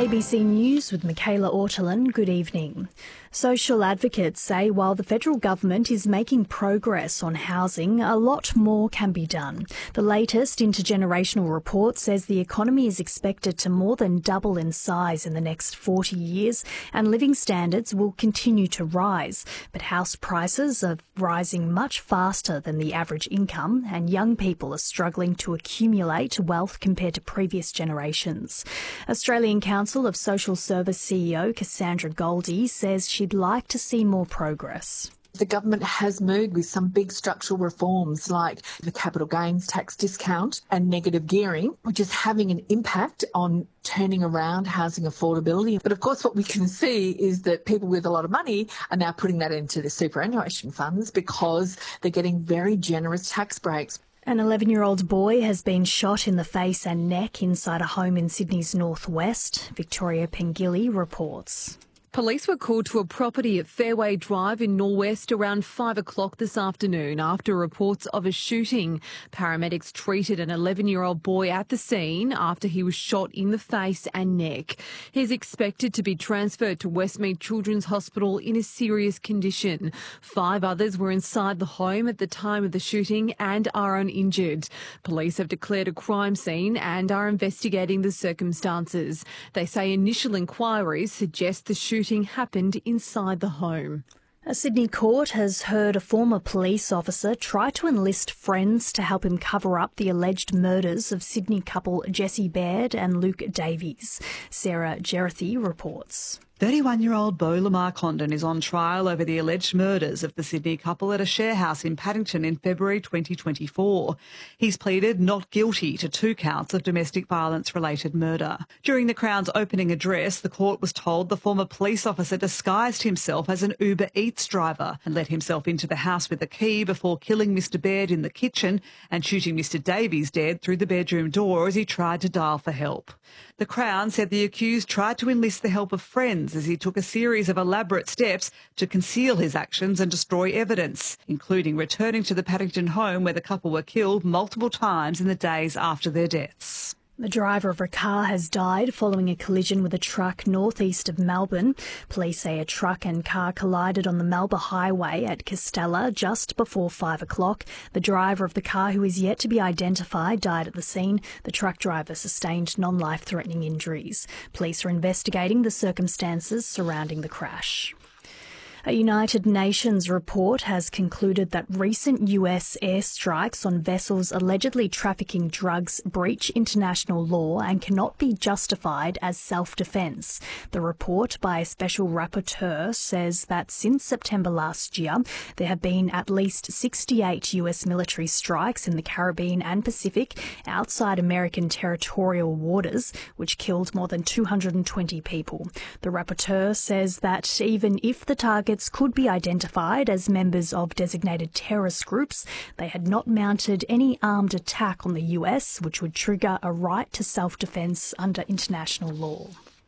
ABC News with Michaela Ortolin. Good evening. Social advocates say while the federal government is making progress on housing, a lot more can be done. The latest intergenerational report says the economy is expected to more than double in size in the next 40 years and living standards will continue to rise. But house prices are rising much faster than the average income and young people are struggling to accumulate wealth compared to previous generations. Australian Council of Social Service CEO Cassandra Goldie says she'd like to see more progress. The government has moved with some big structural reforms like the capital gains tax discount and negative gearing, which is having an impact on turning around housing affordability. But of course, what we can see is that people with a lot of money are now putting that into the superannuation funds because they're getting very generous tax breaks. An 11-year-old boy has been shot in the face and neck inside a home in Sydney's northwest. Victoria Pengilly reports. Police were called to a property at Fairway Drive in Norwest around 5 o'clock this afternoon after reports of a shooting. Paramedics treated an 11-year-old boy at the scene after he was shot in the face and neck. He's expected to be transferred to Westmead Children's Hospital in a serious condition. 5 others were inside the home at the time of the shooting and are uninjured. Police have declared a crime scene and are investigating the circumstances. They say initial inquiries suggest the shooting happened inside the home. A Sydney court has heard a former police officer try to enlist friends to help him cover up the alleged murders of Sydney couple Jessie Baird and Luke Davies. Sarah Gerethy reports. 31-year-old Beau Lamar Condon is on trial over the alleged murders of the Sydney couple at a share house in Paddington in February 2024. He's pleaded not guilty to 2 counts of domestic violence-related murder. During the Crown's opening address, the court was told the former police officer disguised himself as an Uber Eats driver and let himself into the house with a key before killing Mr Baird in the kitchen and shooting Mr Davies dead through the bedroom door as he tried to dial for help. The Crown said the accused tried to enlist the help of friends as he took a series of elaborate steps to conceal his actions and destroy evidence, including returning to the Paddington home where the couple were killed multiple times in the days after their deaths. The driver of a car has died following a collision with a truck northeast of Melbourne. Police say a truck and car collided on the Melbourne Highway at Castella just before 5 o'clock. The driver of the car, who is yet to be identified, died at the scene. The truck driver sustained non-life-threatening injuries. Police are investigating the circumstances surrounding the crash. A United Nations report has concluded that recent US airstrikes on vessels allegedly trafficking drugs breach international law and cannot be justified as self-defence. The report by a special rapporteur says that since September last year, there have been at least 68 US military strikes in the Caribbean and Pacific outside American territorial waters, which killed more than 220 people. The rapporteur says that even if the targets could be identified as members of designated terrorist groups, they had not mounted any armed attack on the US, which would trigger a right to self-defence under international law.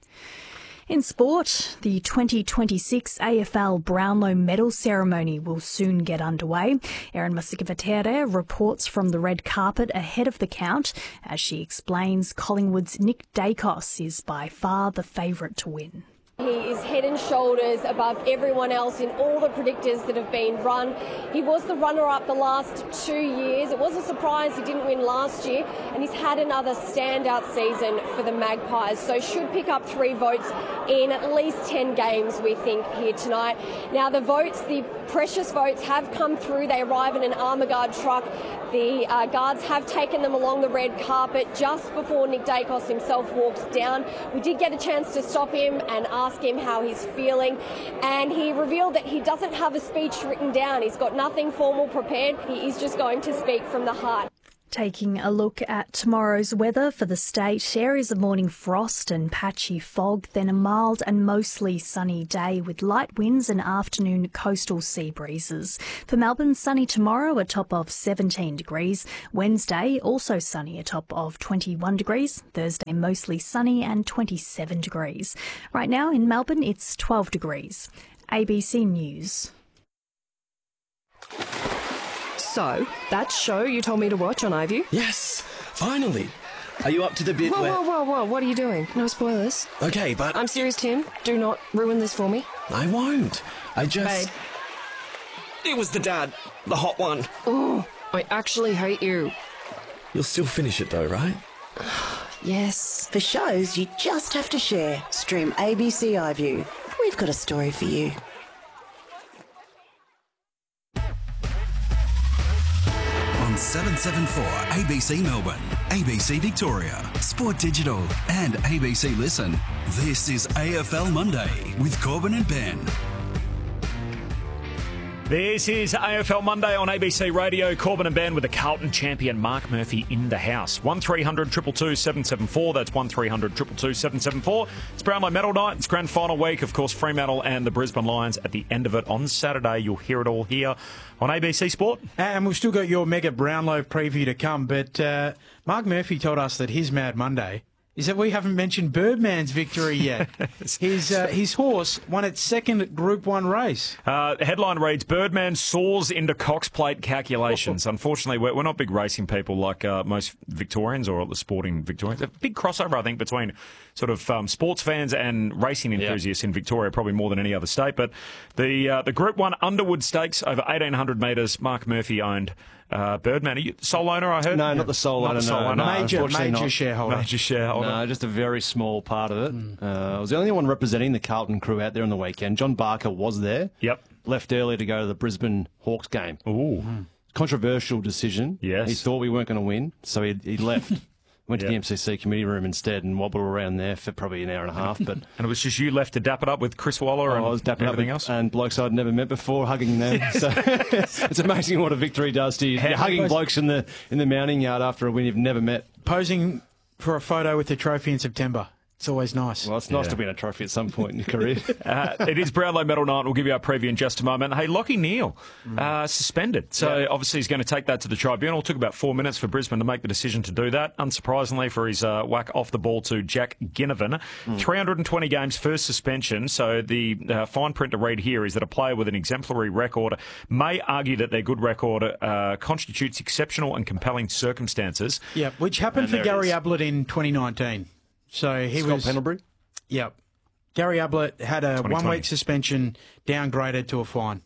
In sport, the 2026 AFL Brownlow medal ceremony will soon get underway. Erin Masikovatere reports from the red carpet ahead of the count as she explains Collingwood's Nick Dacos is by far the favourite to win. He is head and shoulders above everyone else in all the predictors that have been run. He was the runner-up the last 2 years. It was a surprise he didn't win last year, and he's had another standout season for the Magpies, so should pick up 3 votes in at least 10 games, we think, here tonight. Now, the votes, the precious votes, have come through. They arrive in an Armour Guard truck. The guards have taken them along the red carpet just before Nick Dacos himself walked down. We did get a chance to stop him and ask him how he's feeling, and he revealed that he doesn't have a speech written down. He's got nothing formal prepared. He is just going to speak from the heart. Taking a look at tomorrow's weather for the state, areas of morning frost and patchy fog, then a mild and mostly sunny day with light winds and afternoon coastal sea breezes. For Melbourne, sunny tomorrow, a top of 17 degrees. Wednesday, also sunny, a top of 21 degrees. Thursday, mostly sunny and 27 degrees. Right now in Melbourne, it's 12 degrees. ABC News. So, that show you told me to watch on iView? Yes, finally. Are you up to the bit where... Whoa, what are you doing? No spoilers. Okay, but... I'm serious, Tim. Do not ruin this for me. I won't. I just... Babe. It was the dad. The hot one. Oh, I actually hate you. You'll still finish it though, right? Yes. For shows you just have to share, stream ABC iView. We've got a story for you. On 774 ABC Melbourne, ABC Victoria, Sport Digital and ABC Listen. This is AFL Monday with Corbin and Ben. This is AFL Monday on ABC Radio. Corbin and Ben with the Carlton champion Mark Murphy in the house. 1300 222 774. That's 1300 222 774. It's Brownlow Medal night. It's grand final week. Of course, Fremantle and the Brisbane Lions at the end of it on Saturday. You'll hear it all here on ABC Sport. And we've still got your mega Brownlow preview to come. But Mark Murphy told us that his mad Monday is that we haven't mentioned Birdman's victory yet. His horse won its second Group 1 race. Headline reads, Birdman soars into Cox Plate calculations. Unfortunately, we're not big racing people like most Victorians or the sporting Victorians. A big crossover, I think, between sort of sports fans and racing enthusiasts in Victoria, probably more than any other state. But the Group 1 Underwood Stakes over 1,800 metres, Mark Murphy owned. Birdman, are you sole owner, I heard? No, not the sole owner. Major shareholder. Major shareholder. No, just a very small part of it. I was the only one representing the Carlton crew out there on the weekend. John Barker was there. Yep. Left early to go to the Brisbane Hawks game. Ooh. Controversial decision. Yes. He thought we weren't going to win, so he left. Went to the MCC committee room instead and wobbled around there for probably an hour and a half. But and it was just you left to dap it up with Chris Waller and I was dapping everything up else? And blokes I'd never met before, hugging them. So it's amazing what a victory does to you. You're hugging blokes in the mounting yard after a win you've never met. Posing for a photo with the trophy in September. It's always nice. Well, it's nice to win a trophy at some point in your career. It is Brownlow Medal night. We'll give you our preview in just a moment. Hey, Lachie Neale, suspended. So obviously he's going to take that to the tribunal. It took about 4 minutes for Brisbane to make the decision to do that. Unsurprisingly, for his whack off the ball to Jack Ginnivan. 320 games, first suspension. So the fine print to read here is that a player with an exemplary record may argue that their good record constitutes exceptional and compelling circumstances. Yeah, which happened for Gary Ablett in 2019. So he Scott was Pendlebury? Yep. Gary Ablett had a 1-week suspension downgraded to a fine.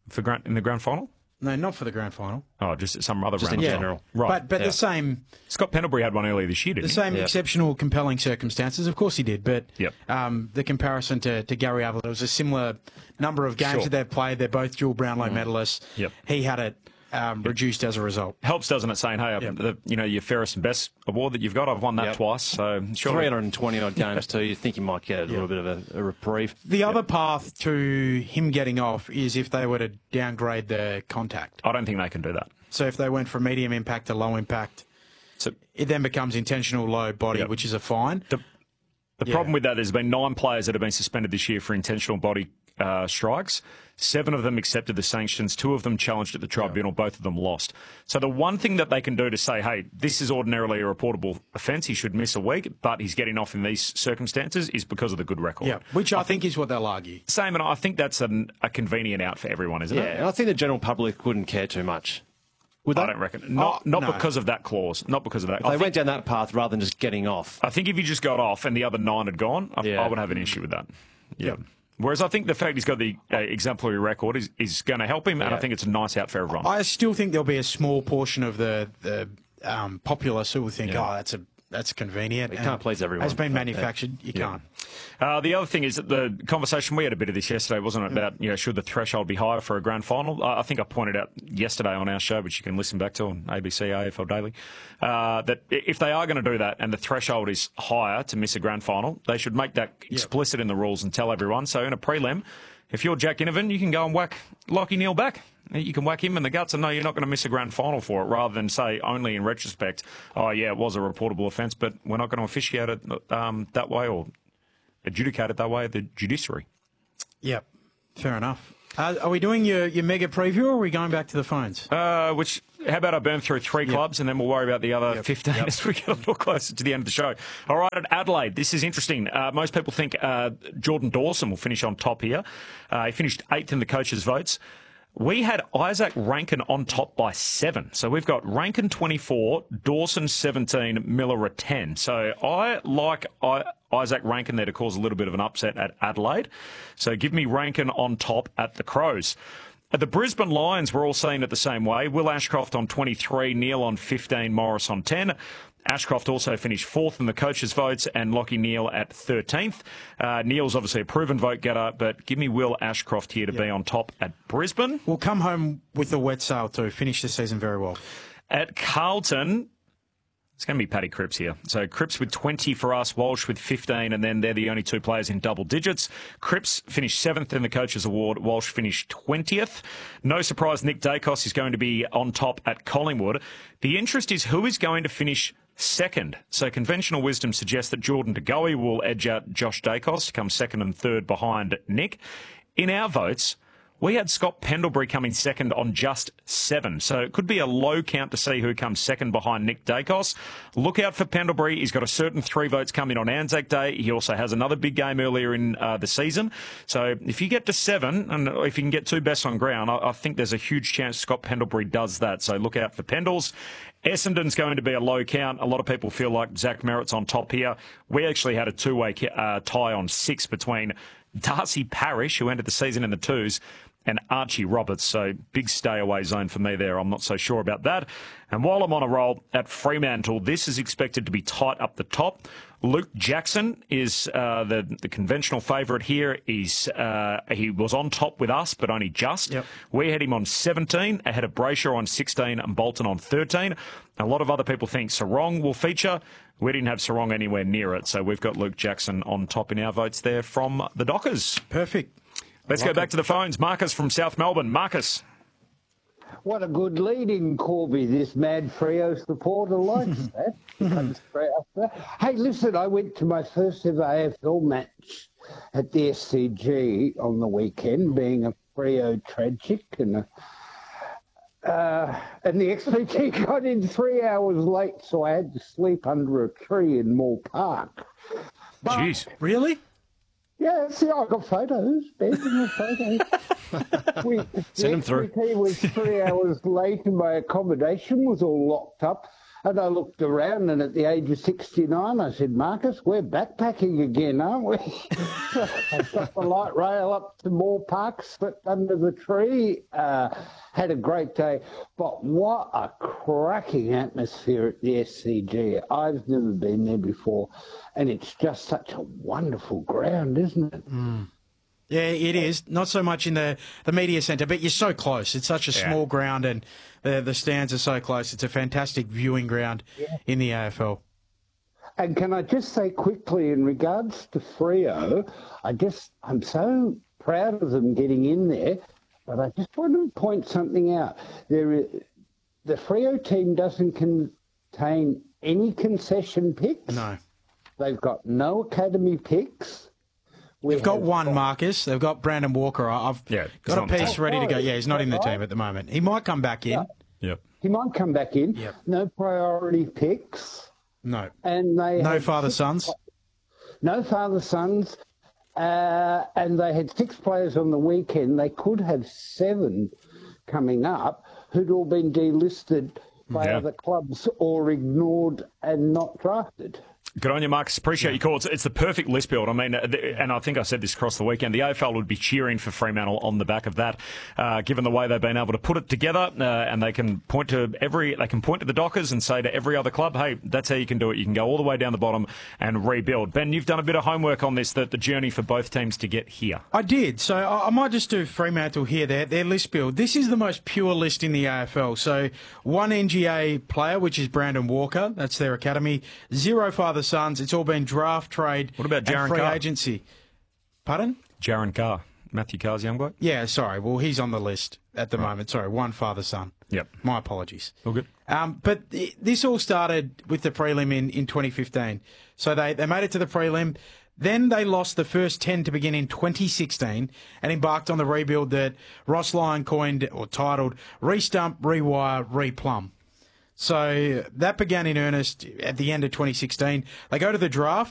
In the grand final? No, not for the grand final. Oh, just some other just round. in general. Right. But the same... Scott Pendlebury had one earlier this year, didn't he? The same exceptional, compelling circumstances. Of course he did, but Yep. The comparison to Gary Ablett, it was a similar number of games that they've played. They're both dual Brownlow medalists. Yep. He had it reduced as a result. Helps, doesn't it, saying, hey, your fairest and best award that you've got, I've won that twice. So 320-odd games too. You think you might get a little bit of a reprieve. The other path to him getting off is if they were to downgrade the contact. I don't think they can do that. So if they went from medium impact to low impact, so it then becomes intentional low body, which is a fine. The problem with that, there's been 9 players that have been suspended this year for intentional body strikes. 7 of them accepted the sanctions. 2 of them challenged at the tribunal. Both of them lost. So the one thing that they can do to say, hey, this is ordinarily a reportable offence, he should miss a week, but he's getting off in these circumstances, is because of the good record. Yeah, which I think is what they'll argue. Same, and I think that's a convenient out for everyone, isn't it? Yeah, and I think the general public wouldn't care too much. I don't reckon. Not because of that clause. Not because of that. If they went down that path rather than just getting off. I think if you just got off and the other 9 had gone, I would have an issue with that. Yeah. Whereas I think the fact he's got the exemplary record is going to help him, and I think it's a nice out for everyone. I still think there'll be a small portion of the populace who will think, that's convenient. You can't please everyone. Has been manufactured. You can't. The other thing is that the conversation, we had a bit of this yesterday, wasn't it, about should the threshold be higher for a grand final? I think I pointed out yesterday on our show, which you can listen back to on ABC AFL Daily, that if they are going to do that and the threshold is higher to miss a grand final, they should make that explicit in the rules and tell everyone. So in a prelim, if you're Jack Ginnivan, you can go and whack Lachie Neale back. You can whack him in the guts and know you're not going to miss a grand final for it, rather than say only in retrospect, it was a reportable offence, but we're not going to officiate it that way or adjudicate it that way at the judiciary. Yep, fair enough. Are we doing your mega preview or are we going back to the phones? How about I burn through 3 clubs and then we'll worry about the other 15 as we get a little closer to the end of the show. All right, at Adelaide, this is interesting. Most people think Jordan Dawson will finish on top here. He finished 8th in the coaches' votes. We had Isaac Rankin on top by 7. So we've got Rankin 24, Dawson 17, Miller at 10. So I like Isaac Rankin there to cause a little bit of an upset at Adelaide. So give me Rankin on top at the Crows. At the Brisbane Lions, we're all seeing it the same way. Will Ashcroft on 23, Neil on 15, Morris on 10. Ashcroft also finished 4th in the coaches' votes and Lockie Neal at 13th. Neal's obviously a proven vote getter, but give me Will Ashcroft here to be on top at Brisbane. We'll come home with the wet sail too. Finish the season very well. At Carlton, it's going to be Paddy Cripps here. So Cripps with 20 for us, Walsh with 15, and then they're the only two players in double digits. Cripps finished 7th in the Coaches' Award. Walsh finished 20th. No surprise, Nick Dacos is going to be on top at Collingwood. The interest is who is going to finish second. So conventional wisdom suggests that Jordan De Goey will edge out Josh Dacos to come second and third behind Nick. In our votes, we had Scott Pendlebury coming second on just 7. So it could be a low count to see who comes second behind Nick Dacos. Look out for Pendlebury. He's got a certain 3 votes coming on Anzac Day. He also has another big game earlier in the season. So if you get to 7, and if you can get 2 best on ground, I think there's a huge chance Scott Pendlebury does that. So look out for Pendles. Essendon's going to be a low count. A lot of people feel like Zach Merritt's on top here. We actually had a 2-way tie on 6 between Darcy Parish, who ended the season in the 2s, and Archie Roberts. So big stay-away zone for me there. I'm not so sure about that. And while I'm on a roll at Fremantle, this is expected to be tight up the top. Luke Jackson is the conventional favourite here. He was on top with us, but only just. Yep. We had him on 17, ahead of Brayshaw on 16 and Bolton on 13. A lot of other people think Sarong will feature. We didn't have Sarong anywhere near it, so we've got Luke Jackson on top in our votes there from the Dockers. Perfect. Let's go back to the phones. Marcus from South Melbourne. Marcus. What a good lead-in, Corby. This mad Freo supporter likes that. Comes straight up there. Hey, listen, I went to my first ever AFL match at the SCG on the weekend, being a Freo tragic, and the SCG got in 3 hours late, so I had to sleep under a tree in Moore Park. Jeez. Really? Yeah, see, I got photos, Ben, photos. Send them through. He was 3 hours late and my accommodation was all locked up. And I looked around and at the age of 69, I said, Marcus, we're backpacking again, aren't we? So I got the light rail up to Moore Park, slept under the tree, had a great day. But what a cracking atmosphere at the SCG. I've never been there before. And it's just such a wonderful ground, isn't it? Mm. Yeah, it is. Not so much in the media centre, but you're so close. It's such a small ground and the stands are so close. It's a fantastic viewing ground in the AFL. And can I just say quickly, in regards to Freo, I'm so proud of them getting in there, but I just want to point something out. The Freo team doesn't contain any concession picks. No. They've got no academy picks. They've got one, Marcus. They've got Brandon Walker. I've got a piece ready to go. Yeah, he's not in the team at the moment. He might come back in. Yep. He might come back in. Yep. No priority picks. No. And they no father-sons. No father-sons. And they had 6 players on the weekend. They could have 7 coming up who'd all been delisted by other clubs or ignored and not drafted. Good on you, Marcus. Appreciate your call. It's the perfect list build. I mean, and I think I said this across the weekend, the AFL would be cheering for Fremantle on the back of that, given the way they've been able to put it together, and they can point to the Dockers and say to every other club, hey, that's how you can do it. You can go all the way down the bottom and rebuild. Ben, you've done a bit of homework on this, the journey for both teams to get here. I did. So I might just do Fremantle here, their list build. This is the most pure list in the AFL. So 1 NGA player, which is Brandon Walker. That's their academy. 0 father sons. It's all been draft, trade, what about and free Carr? agency. Pardon? Jaron Carr. Matthew Carr's young bloke? Yeah, sorry. Well, he's on the list at the moment. Sorry, 1 father son. Yep. My apologies. All good. But this all started with the prelim in 2015. So they made it to the prelim. Then they lost the first 10 to begin in 2016 and embarked on the rebuild that Ross Lyon coined or titled Restump, Rewire, Replumb. So that began in earnest at the end of 2016. They go to the draft.